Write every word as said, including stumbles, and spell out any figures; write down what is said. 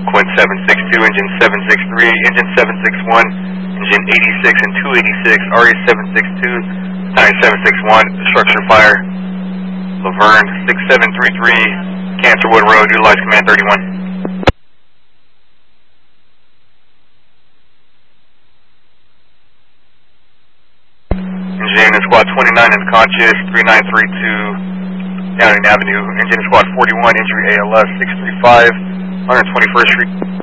Quinn seven six two, engine seven six three, engine seven six one, engine eighty-six and two eighty-six, R E seven six two, nine seven six one, structure fire, Laverne six seven three three, Cancerwood Road, utilize command thirty-one. Engine squad twenty-nine unconscious, three nine three two, Downing Avenue. Engine squad forty-one, injury A L S six three five, one twenty-first Street.